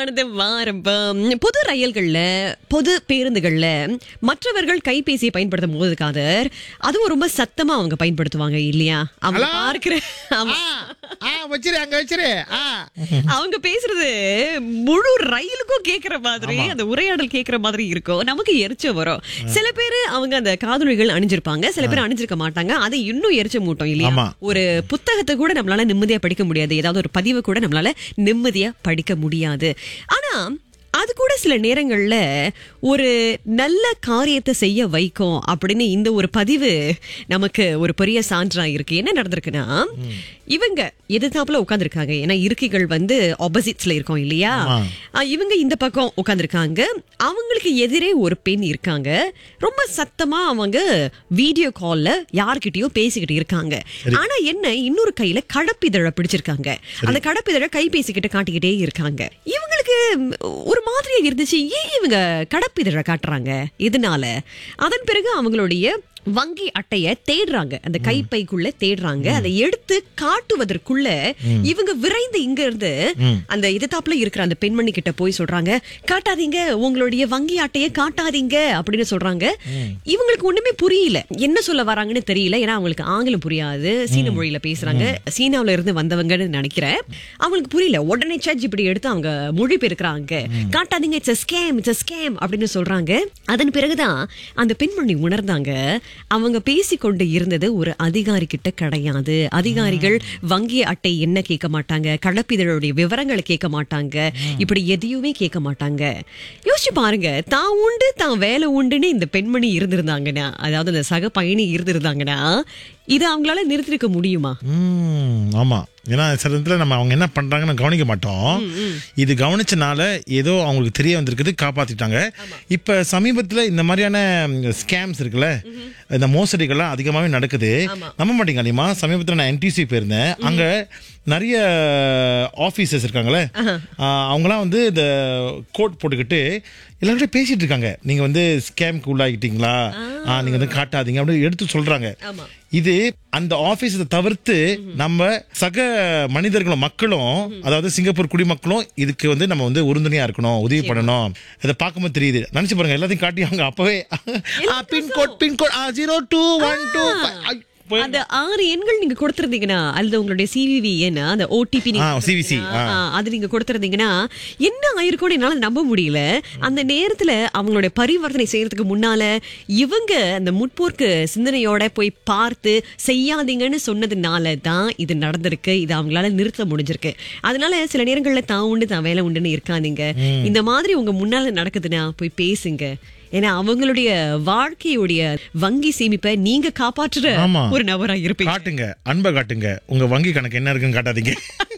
உற்சாகமானது ஆரம்பம். பொது ரயில்கள்ல, பொது பேருந்துகள்ல மற்றவர்கள் கைபேசியை பயன்படுத்தும் போது காதர், அதுவும் ரொம்ப சத்தமா அவங்க பயன்படுத்துவாங்க இல்லையா? அவங்க பார்க்கிற அவங்க பேசுறது முழு ரயிலுக்கும் கேக்குற மாதிரி, அந்த உரையாடல் கேக்குற மாதிரி இருக்கும். நமக்கு எரிச்சல் வரும். சில பேரு அவங்க அந்த காதொலிகள் அணிஞ்சிருப்பாங்க, சில பேர் அணிஞ்சிருக்க மாட்டாங்க. அது இன்னும் எரிச்சல் மூட்டும் இல்லையா? ஒரு புத்தகத்தை கூட நம்மளால நிம்மதியா படிக்க முடியாது, ஏதாவது ஒரு பதிவை கூட நம்மளால நிம்மதியா படிக்க முடியாது. ஆனா அது கூட சில நேரங்கள்ல ஒரு நல்ல காரியத்தை செய்ய வைக்கும் அப்படின்னு இந்த ஒரு பதிவு நமக்கு ஒரு பெரிய சான்றா இருக்கு. என்ன நடந்திருக்குன்னா, இவங்க எதிர்த்தாப்புல உட்கார்ந்துருக்காங்க. ஏன்னா இருக்கைகள் வந்து ஆப்போசிட்ஸ்ல இருக்கும் இல்லையா? இவங்க இந்த பக்கம் உட்கார்ந்துருக்காங்க. அவங்களுக்கு எதிரே ஒரு பெண் இருக்காங்க. ரொம்ப சத்தமா அவங்க வீடியோ கால்ல யார்கிட்டயோ பேசிக்கிட்டு இருக்காங்க. ஆனா என்ன, இன்னொரு கையில கடப்பிதழ பிடிச்சிருக்காங்க. அந்த கடப்பிதழ கைபேசிக்கிட்ட காட்டிக்கிட்டே இருக்காங்க. இவங்களுக்கு ஒரு மாதிரியா இருந்துச்சு, ஏன் இவங்க கடப்பிதழ காட்டுறாங்க, இதனால. அதன் பிறகு அவங்களுடைய வங்கி அட்டைய தேடுறாங்க, அந்த கைப்பைக்குள்ள தேடுறாங்க. அதை எடுத்து காட்டுவதற்குள்ள இவங்க விரைந்து இங்க இருந்து அந்த எதிர்த்தாப்புல இருக்கிற அந்த பெண்மணி கிட்ட போய் சொல்றாங்க, காட்டாதீங்க, உங்களுடைய வங்கி அட்டையை காட்டாதீங்க அப்படின்னு சொல்றாங்க. இவங்களுக்கு ஒண்ணுமே புரியல, என்ன சொல்ல வராங்கன்னு தெரியல. ஏன்னா அவங்களுக்கு ஆங்கிலம் புரியாது, சீன மொழியில பேசுறாங்க, சீனாவில இருந்து வந்தவங்கன்னு நினைக்கிறேன். அவங்களுக்கு புரியல. உடனே ChatGPT எடுத்து அவங்க மொழிபெயர்க்கிறாங்க. காட்டாதீங்க, it's a scam, it's a scam அப்படின்னு சொல்றாங்க. அதன் பிறகுதான் அந்த பெண்மணி உணர்ந்தாங்க, அவங்க பேசிக்கொண்டு இருந்தது ஒரு அதிகாரி கிட்ட கிடையாது. அதிகாரிகள் வங்கி அட்டை என்ன கேட்க மாட்டாங்க, கடப்பிதழுடைய விவரங்களை கேட்க மாட்டாங்க, இப்படி எதையுமே கேட்க மாட்டாங்க. யோசிச்சு பாருங்க, தான் உண்டு தான் வேலை உண்டுன்னு இந்த பெண்மணி இருந்திருந்தாங்கன்னா, அதாவது அந்த சக பயணி இருந்திருந்தாங்கன்னா, இது அவங்களால நிறுத்திருக்க முடியுமா? ஆமா, ஏன்னா சில நேரத்துல நம்ம அவங்க என்ன பண்றாங்கன்னு கவனிக்க மாட்டோம். இது கவனிச்சனால ஏதோ அவங்களுக்கு தெரிய வந்திருக்குது, காப்பாத்திட்டாங்க. இப்ப சமீபத்துல இந்த மாதிரியான ஸ்கேம்ஸ் இருக்குல்ல, இந்த மோசடிகள்லாம் அதிகமாவே நடக்குது. நம்ப மாட்டீங்க அனிமா, சமீபத்துல நான் NTC போயிருந்தேன். அங்க நிறைய ஆபீசர்ஸ் இருக்காங்களே, அவங்களாம் வந்து இந்த கோட் போட்டுக்கிட்டு எல்லார்கிட்ட பேசிட்டு இருக்காங்க. நீங்க வந்து ஸ்கேம்க்கு உள்ளாகிட்டீங்களா, நீங்க வந்து காட்டாதீங்க அப்படின்னு எடுத்து சொல்றாங்க. இது அந்த ஆபீஸை தவிர்த்து நம்ம சக மனிதர்களும் மக்களும், அதாவது சிங்கப்பூர் குடிமக்களும் இதுக்கு வந்து நம்ம வந்து உறுதுணையா இருக்கணும், உதவி பண்ணணும். இதை பார்க்கும்போது தெரியுது. நினைச்சு பாருங்க, எல்லாத்தையும் காட்டி அவங்க அப்பவே பின்கோட் 0212 அந்த 6 எண்கள் நீங்க கொடுத்திருந்தீங்கன்னா, அல்லது உங்களுடைய CVV ஏன்னா அந்த OTP CVC அது நீங்க கொடுத்திருந்தீங்கன்னா என்ன ஆயிருக்கும்னு என்னால நம்ப முடியல. அந்த நேரத்துல அவங்களுடைய பரிவர்த்தனை செய்யறதுக்கு முன்னால இவங்க அந்த முற்போக்கு சிந்தனையோட போய் பார்த்து செய்யாதீங்கன்னு சொன்னதுனால தான் இது நடந்திருக்கு. இது அவங்களால நிறுத்த முடிஞ்சிருக்கு. அதனால சில நேரங்கள்ல தான் உண்டு தான் வேலை உண்டுன்னு இருக்காதீங்க. இந்த மாதிரி உங்க முன்னால நடக்குதுன்னா போய் பேசுங்க. ஏன்னா அவங்களுடைய வாழ்க்கையுடைய வங்கி சேமிப்பை நீங்க காப்பாற்றுற ஒரு நபரா இருப்பீங்க. காட்டுங்க, அன்பை காட்டுங்க. உங்க வங்கி கணக்கு என்ன இருக்குன்னு காட்டாதீங்க.